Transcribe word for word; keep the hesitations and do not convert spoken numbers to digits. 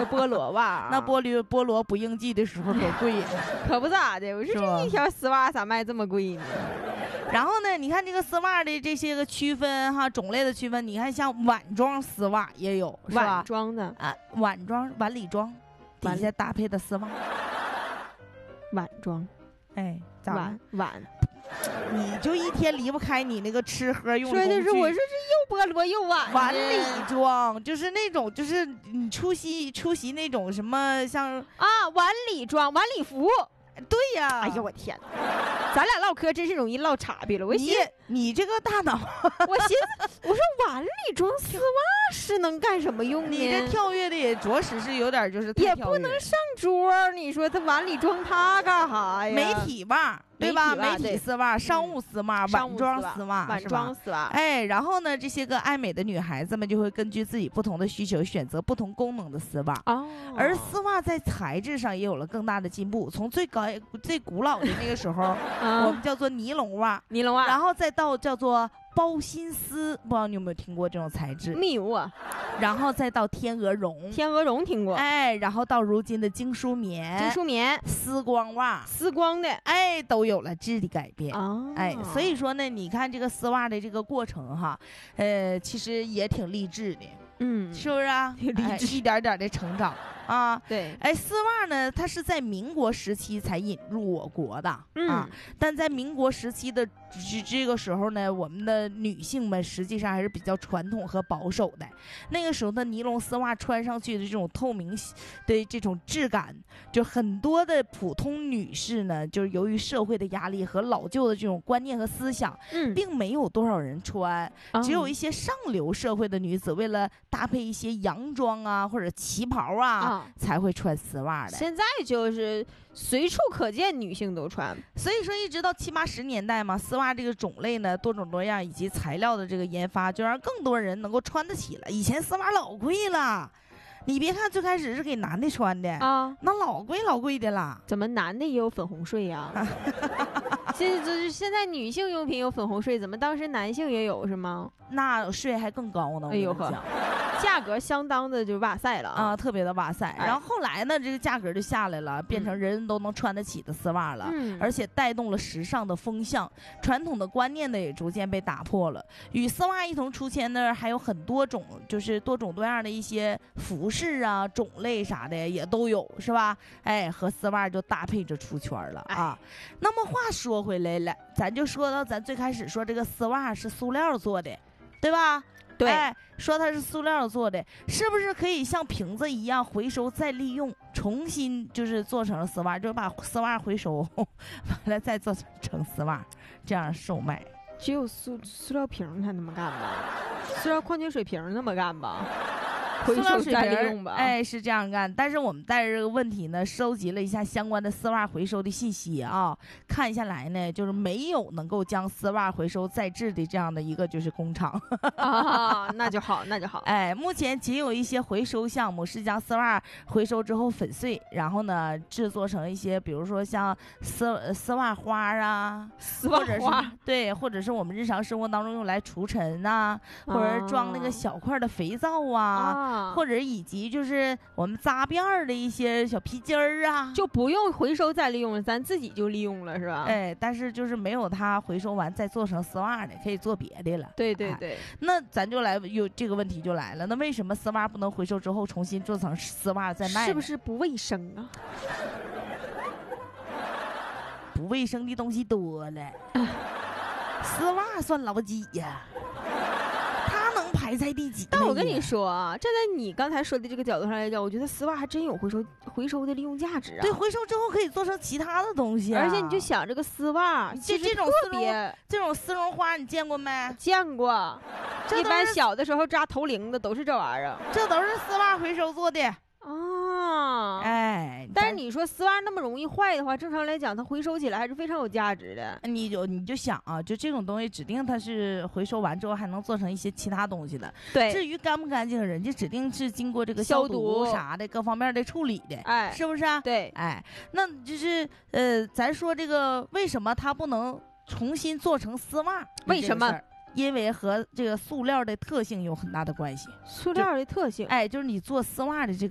叫菠萝袜。 那菠萝菠萝不应季的时候多贵呀， 可不咋的。我说这一条丝袜咋卖这么贵呢？ 然后呢，你看这个丝袜的这些个区分哈，种类的区分，你看像晚装丝袜也有，是吧？ 晚装的啊，晚装晚礼装，底下搭配的丝袜。 晚装， 哎，咋晚晚， 你就一天离不开你那个吃喝用的工具。 说的是我说这又菠萝又晚晚礼装，就是那种就是你出席出席那种什么像啊晚礼装晚礼服。 对呀， 哎呦我天哪，咱俩唠嗑真是容易唠岔劈了。我你你这个大脑， 我寻思我说晚礼装丝袜是能干什么用呢？ 你这跳跃的也着实是有点就是太也不能上桌，你说他晚礼装它干啥呀？ 媒体袜。对吧？媒体丝袜、商务丝袜、晚装丝袜、 晚装丝袜。 哎，然后呢，这些个爱美的女孩子们就会根据自己不同的需求选择不同功能的丝袜。 哦。 而丝袜在材质上也有了更大的进步，从最高最古老的那个时候，我们叫做尼龙袜， 尼龙袜， 然后再到叫做包心丝，不知道你有没有听过这种材质？ 没有啊。 然后再到天鹅绒， 天鹅绒听过。 哎，然后到如今的精梳棉， 精梳棉、 丝光袜、 丝光的， 哎，都有了质的改变。 哦， 哎，所以说呢，你看这个丝袜的这个过程哈，呃，其实也挺励志的。 嗯， 是不是啊？ 励志、 哎，一点点的成长啊。 对， 哎，丝袜呢，它是在民国时期才引入我国的、 嗯、 啊，但在民国时期的这个时候呢，我们的女性们实际上还是比较传统和保守的。那个时候的尼龙丝袜穿上去的这种透明的这种质感，就很多的普通女士呢，就是由于社会的压力和老旧的这种观念和思想， 嗯， 并没有多少人穿， 嗯、 只有一些上流社会的女子为了搭配一些洋装啊或者旗袍啊、啊才会穿丝袜的。 现在就是随处可见女性都穿， 所以说一直到七八十年代嘛，丝袜这个种类呢多种多样，以及材料的这个研发，就让更多人能够穿得起了。以前丝袜老贵了，你别看最开始是给男的穿的啊， 那老贵老贵的了。 怎么男的也有粉红税呀、啊？现在现在女性用品有粉红税，怎么当时男性也有是吗？ 那税还更高呢。 哎呦呵，价格相当的就哇塞了啊、呃，特别的哇塞。然后后来呢，这个价格就下来了，变成人人都能穿得起的丝袜了， 嗯、 而且带动了时尚的风向，传统的观念呢也逐渐被打破了。与丝袜一同出现的还有很多种，就是多种多样的一些服饰啊、种类啥的也都有，是吧？哎，和丝袜就搭配着出圈了啊。那么话说回来了，咱就说到咱最开始说这个丝袜是塑料做的，对吧？ 对、 哎，说它是塑料做的，是不是可以像瓶子一样回收再利用，重新就是做成了丝袜，就把丝袜回收，完了再做成丝袜，这样售卖？ 只有塑塑料瓶才那么干吧？塑料矿泉水瓶那么干吧？回收再利用吧， 哎，是这样干。但是我们带着这个问题呢，收集了一下相关的丝袜回收的信息啊，看下来呢，就是没有能够将丝袜回收再制的这样的一个就是工厂啊，那就好，那就好。 哎，目前仅有一些回收项目是将丝袜回收之后粉碎，然后呢制作成一些，比如说像丝丝袜花啊， 丝袜花， 对，或者是我们日常生活当中用来除尘啊，或者装那个小块的肥皂啊。 啊或者以及就是我们扎辫儿的一些小皮筋儿啊， 就不用回收再利用了，咱自己就利用了，是吧？ 哎，但是就是没有它回收完再做成丝袜的，可以做别的了。 对对对， 哎、那咱就来有这个问题就来了，那为什么丝袜不能回收之后重新做成丝袜再卖？ 是不是不卫生啊？ 不卫生的东西多了，丝袜算老几呀？排在第几？ 但我跟你说啊，站在你刚才说的这个角度上来讲，我觉得丝袜还真有回收回收的利用价值啊。 对，回收之后可以做成其他的东西、啊， 而且你就想这个丝袜， 这这种特别这种丝绒花你见过没？ 见过，一般小的时候扎头铃的都是这玩意儿， 这都是丝袜回收做的。 啊， 哎， 但是你说丝袜那么容易坏的话，正常来讲，它回收起来还是非常有价值的。 你就你就想啊，就这种东西，指定它是回收完之后还能做成一些其他东西的。 对， 至于干不干净，人家指定是经过这个消毒啥的各方面的处理的， 哎， 是不是啊？ 对， 哎，那就是呃，咱说这个为什么它不能重新做成丝袜？ 为什么？ 因为和这个塑料的特性有很大的关系。 塑料的特性， 哎，就是你做丝袜的这个